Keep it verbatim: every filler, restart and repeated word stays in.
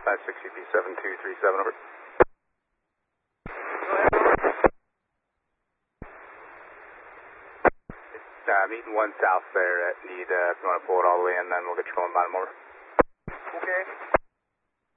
five six U P seven two three seven, over. Uh, meeting one south there at need, uh, if you want to pull it all the way in, then we'll get you going by them, over. Okay.